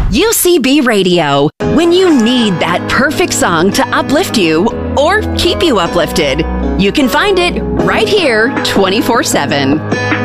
UCB Radio, when you need that perfect song to uplift you or keep you uplifted. You can find it right here 24/7.